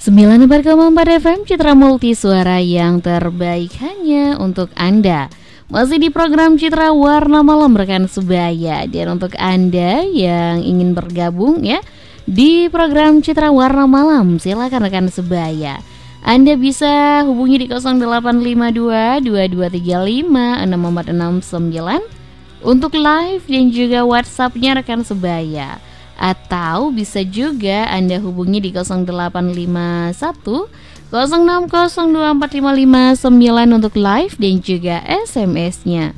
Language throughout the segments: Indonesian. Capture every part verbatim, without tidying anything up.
sembilan puluh empat koma empat F M Citra Multisuara yang terbaik hanya untuk Anda. Masih di program Citra Warna Malam rekan sebaya. Dan untuk Anda yang ingin bergabung ya di program Citra Warna Malam, silakan rekan sebaya. Anda bisa hubungi di nol delapan lima dua dua dua tiga lima enam empat enam sembilan untuk live dan juga WhatsApp-nya rekan sebaya. Atau bisa juga Anda hubungi di nol delapan lima satu nol enam nol dua empat lima lima sembilan untuk live dan juga S M S-nya.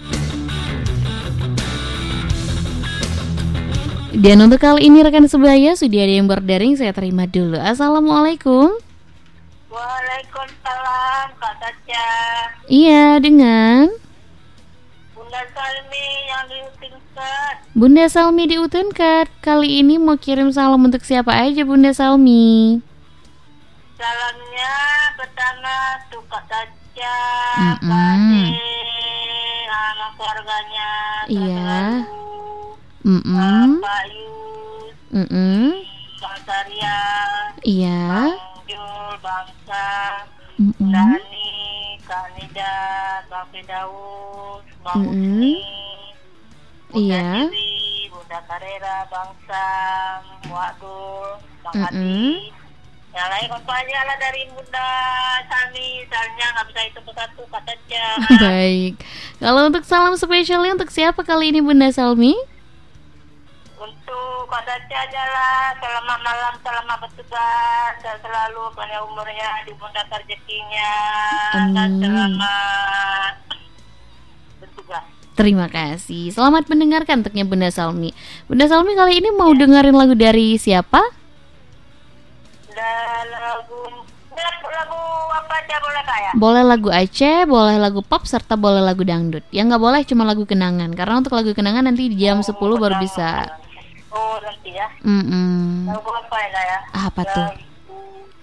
Dan untuk kali ini rekan sebaya sudah ada yang berdaring, saya terima dulu. Assalamualaikum. Waalaikumsalam Kak Caca. Iya, dengan Bunda Salmi yang di Utinkat. Bunda Salmi di Utinkat. Kali ini mau kirim salam untuk siapa aja Bunda Salmi? Salamnya pertama untuk Kak Caca, Mm-mm. Kak Ade, sama keluarganya. Iya. Uh, Mm-mm. Pak Yus, Mm-mm. Bang Sarya, Iya. Bang Jul, Bangsa, Mm-mm. Dani, Kak Nida, Bang Firdaus, Bang Mm-mm. Husni, Bunda Iya. Dewi, Bunda Karera, Bang Sam, Wadul, Bang Mm-mm. Adi. Yang lain apa aja lah dari Bunda Sami, misalnya nggak bisa itu satu kata aja. Baik. Kalau untuk salam spesialnya untuk siapa kali ini Bunda Salmi? Untuk kata aja lah, selamat malam, selamat bertugas, dan selalu panjang umurnya, dimudahkan rezekinya, dan Amin. selamat bertugas. Terima kasih. Selamat mendengarkan untuknya Bunda Salmi. Bunda Salmi kali ini mau dengerin lagu dari siapa? Dan lagu, lagu, lagu apa aja boleh Kak ya? Boleh lagu Aceh, boleh lagu pop, serta boleh lagu dangdut. Yang nggak boleh cuma lagu kenangan. Karena untuk lagu kenangan nanti di jam Oh, sepuluh baru kenangan. bisa. Oh nanti ya. Mm-mm. Lagu apa ya Kak ya? Apa tuh? Lagu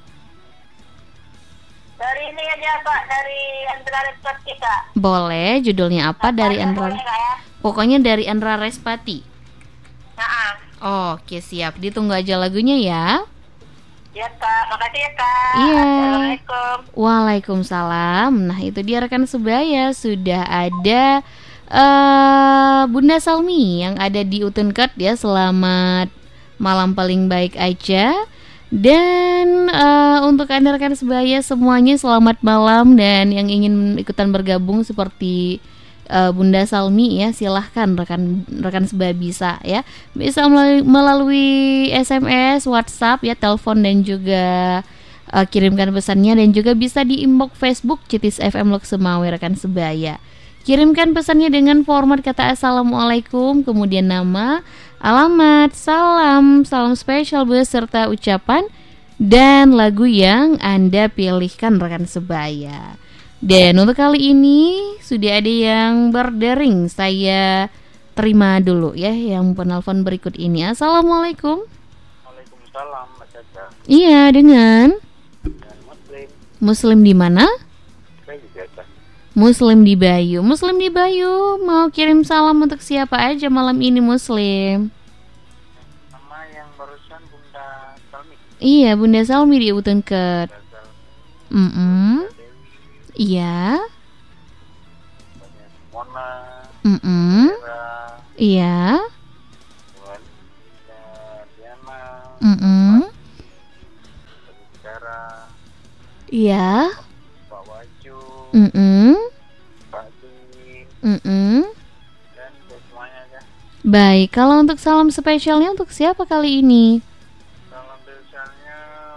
dari ini aja Kak, dari Andra Respati Kak. Boleh. Judulnya apa dari aja Andra? boleh, Kak, ya? Pokoknya dari Andra Respati. Nah, Oke, siap. Ditunggu aja lagunya ya. ya Kak, makasih ya Kak. Iya. Assalamualaikum. Waalaikumsalam. Nah itu dia rekan sebaya, sudah ada eh Bunda Salmi yang ada di Utunkat ya. Selamat malam paling baik aja. Dan eh, untuk Anda rekan sebaya semuanya selamat malam. Dan yang ingin ikutan bergabung seperti eh, Bunda Salmi ya, silahkan rekan rekan sebaya bisa ya, bisa melalui, melalui S M S, WhatsApp ya, telepon dan juga uh, kirimkan pesannya, dan juga bisa di inbox Facebook Citis F M Lok Semawe rekan sebaya. Kirimkan pesannya dengan format kata assalamualaikum, kemudian nama, alamat, salam, salam spesial beserta ucapan dan lagu yang Anda pilihkan rekan sebaya. Dan untuk kali ini sudah ada yang berdering, saya terima dulu ya yang penelpon berikut ini. Assalamualaikum. Waalaikumsalam Mbak Caca. Iya, dengan Dan Muslim. Muslim di mana? Saya juga Kak. Muslim di Bayu. Muslim di Bayu, mau kirim salam untuk siapa aja malam ini Muslim? Nama yang barusan Bunda Salmi. Iya, Bunda Salmi di Utunket. Bunda Salmi, Mm-mm. Bunda Dewi, Iya. banyak Mona, Mm-mm. Vera, Iya. Wanda, Diana, Mm-mm. Cara, Iya. Pak Waju, Mm-mm. Pak Din, Mm-mm. dan semuanya aja. Baik, kalau untuk salam spesialnya untuk siapa kali ini? Salam spesialnya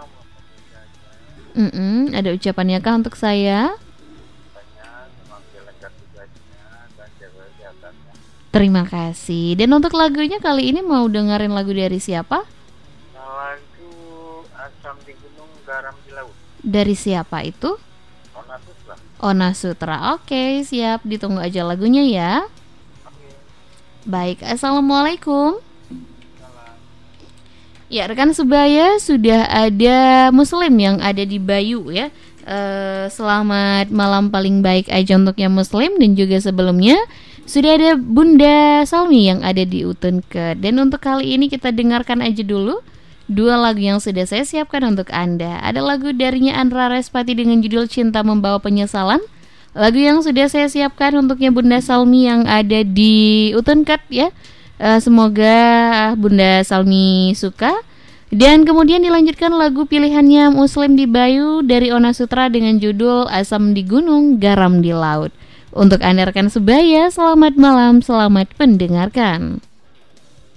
Mm-mm. Ada ucapannya kah untuk saya? banyak, semoga lancar tugasnya dan jaga kesehatannya. Terima kasih. Dan untuk lagunya kali ini mau dengerin lagu dari siapa? Lagu Asam di Gunung, Garam di Laut. Dari siapa itu? Onatus lah. Ona Sutra. Oke, siap. Ditunggu aja lagunya ya. Oke. Baik, assalamualaikum. Salam. Ya, rekan sebaya, sudah ada Muslim yang ada di Bayu ya. Eh, selamat malam paling baik aja untuk yang Muslim. Dan juga sebelumnya sudah ada Bunda Salmi yang ada di Utunket. Dan untuk kali ini kita dengarkan aja dulu dua lagu yang sudah saya siapkan untuk Anda. Ada lagu darinya Andra Respati dengan judul Cinta Membawa Penyesalan. Lagu yang sudah saya siapkan untuknya Bunda Salmi yang ada di Utunkat ya. Uh, semoga Bunda Salmi suka. Dan kemudian dilanjutkan lagu pilihannya Muslim di Bayu dari Ona Sutra dengan judul Asam di Gunung, Garam di Laut. Untuk Anda rekan sebaya, selamat malam, selamat mendengarkan.